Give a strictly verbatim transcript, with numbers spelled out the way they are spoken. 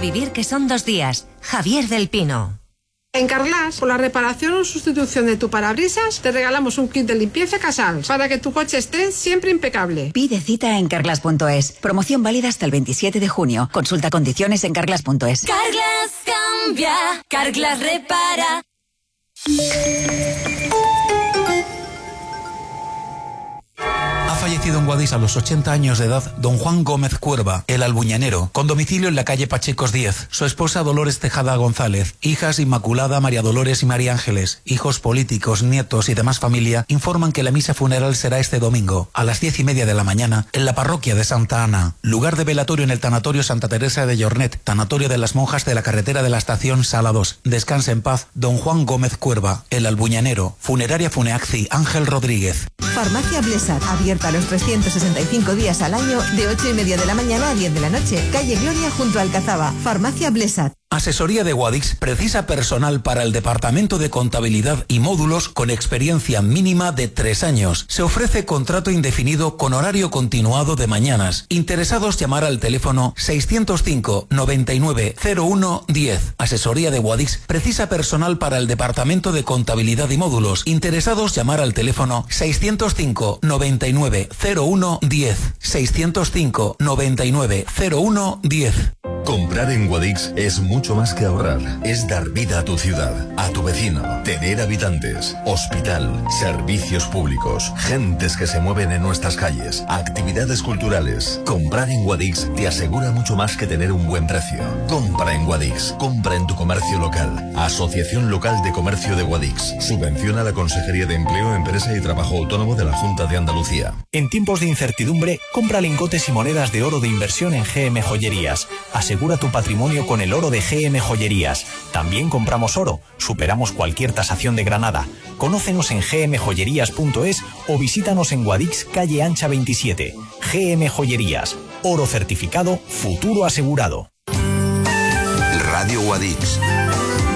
vivir que son dos días. Javier del Pino. En Carglass, por la reparación o sustitución de tu parabrisas, te regalamos un kit de limpieza Casals para que tu coche esté siempre impecable. Pide cita en carglass punto es. Promoción válida hasta el veintisiete de junio. Consulta condiciones en carglass punto es. Carglass cambia, Carglass repara. Ha fallecido en Guadix a los ochenta años de edad don Juan Gómez Cuerva, el albuñanero, con domicilio en la calle Pachecos diez. Su esposa Dolores Tejada González, hijas Inmaculada, María Dolores y María Ángeles, hijos políticos, nietos y demás familia informan que la misa funeral será este domingo a las diez y media de la mañana en la parroquia de Santa Ana. Lugar de velatorio en el tanatorio Santa Teresa de Llornet, tanatorio de las monjas de la carretera de la estación Sala dos. Descanse en paz don Juan Gómez Cuerva, el albuñanero. Funeraria Funeacci Ángel Rodríguez. Farmacia Blesat, abierta los trescientos sesenta y cinco días al año de ocho y media de la mañana a diez de la noche. Calle Gloria junto a Alcazaba. Farmacia Blesat. Asesoría de Guadix precisa personal para el departamento de contabilidad y módulos con experiencia mínima de tres años. Se ofrece contrato indefinido con horario continuado de mañanas. Interesados llamar al teléfono seiscientos cinco, noventa y nueve, cero uno, diez. Asesoría de Guadix precisa personal para el departamento de contabilidad y módulos. Interesados llamar al teléfono seiscientos cinco, noventa y nueve, cero uno, diez. seiscientos cinco, noventa y nueve, cero uno, diez. Comprar en Guadix es mucho más que ahorrar. Es dar vida a tu ciudad, a tu vecino, tener habitantes, hospital, servicios públicos, gentes que se mueven en nuestras calles, actividades culturales. Comprar en Guadix te asegura mucho más que tener un buen precio. Compra en Guadix. Compra en tu comercio local. Asociación Local de Comercio de Guadix. Subvenciona la Consejería de Empleo, Empresa y Trabajo Autónomo de la Junta de Andalucía. En tiempos de incertidumbre, compra lingotes y monedas de oro de inversión en G M Joyerías. Asegura tu patrimonio con el oro de G M Joyerías. También compramos oro, superamos cualquier tasación de Granada. Conócenos en g m joyerías punto es o visítanos en Guadix, calle Ancha veintisiete. G M Joyerías, oro certificado, futuro asegurado. Radio Guadix.